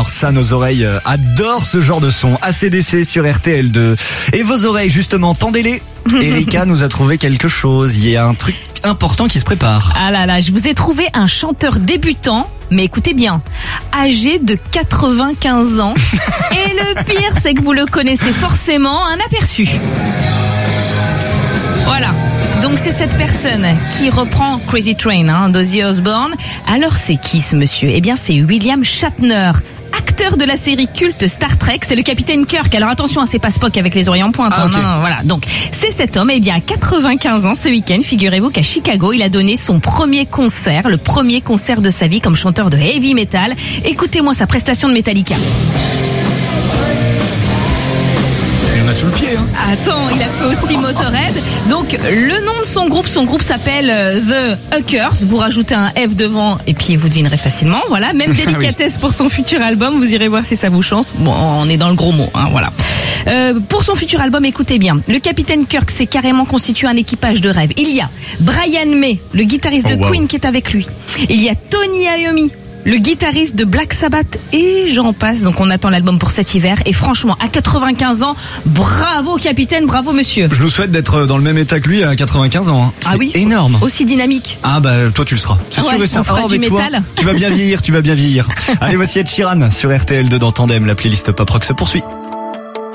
Alors ça, nos oreilles adorent ce genre de son. AC/DC sur RTL2. Et vos oreilles, justement, tendez-les. Erika nous a trouvé quelque chose. Il y a un truc important qui se prépare. Ah là là, je vous ai trouvé un chanteur débutant, mais écoutez bien, âgé de 95 ans. Et le pire, c'est que vous le connaissez forcément, un aperçu. Voilà. Donc c'est cette personne qui reprend Crazy Train d'Ozzy Osbourne. Alors c'est qui ce monsieur ? Eh bien c'est William Shatner, acteur de la série culte Star Trek. C'est le capitaine Kirk. Alors attention, c'est pas Spock avec les oreilles en pointe. Okay. Non, voilà. Donc c'est cet homme. Eh bien à 95 ans ce week-end, figurez-vous qu'à Chicago, il a donné son premier concert, le premier concert de sa vie comme chanteur de heavy metal. Écoutez-moi sa prestation de Metallica. Sous le pied. Attends, il a fait aussi Motorhead. Donc le nom de son groupe s'appelle The Huckers. Vous rajoutez un F devant et puis vous devinerez facilement. Voilà, même délicatesse pour son futur album. Vous irez voir si ça vous chance. Bon, on est dans le gros mot, voilà. Pour son futur album, écoutez bien. Le capitaine Kirk s'est carrément constitué un équipage de rêve. Il y a Brian May, le guitariste de Queen, qui est avec lui. Il y a Tony Iommi, le guitariste de Black Sabbath, et j'en passe. Donc on attend l'album pour cet hiver. Et franchement, à 95 ans, bravo capitaine, bravo monsieur. Je nous souhaite d'être dans le même état que lui à 95 ans. C'est énorme. Aussi dynamique. Ah bah toi tu le seras. C'est sûr et certain. Du métal. Tu vas bien vieillir, Allez, voici Ed Sheeran sur RTL2 dans Tandem. La playlist Pop Rock se poursuit.